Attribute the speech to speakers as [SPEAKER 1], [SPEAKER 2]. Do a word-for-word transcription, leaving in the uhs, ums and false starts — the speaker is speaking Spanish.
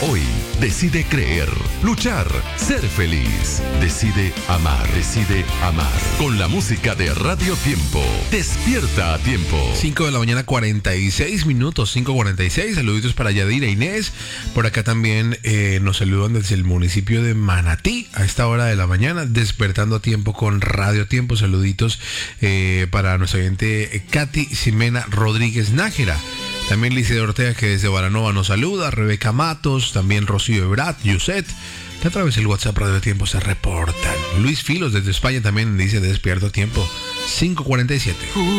[SPEAKER 1] Hoy decide creer, luchar, ser feliz. Decide amar, decide amar. Con la música de Radio Tiempo. Despierta a tiempo.
[SPEAKER 2] cinco de la mañana, cuarenta y seis minutos, cinco cuarenta y seis. Saluditos para Yadira Inés. Por acá también eh, nos saludan desde el municipio de Manatí a esta hora de la mañana, despertando a tiempo con Radio Tiempo. Saluditos eh, para nuestra oyente eh, Katy Ximena Rodríguez Nájera. También Lice de Ortega, que desde Baranova nos saluda. Rebeca Matos, también Rocío Ebrat, Yuset, que a través del WhatsApp Radio Tiempo se reportan. Luis Filos desde España también dice despierto a tiempo. cinco cuarenta y siete.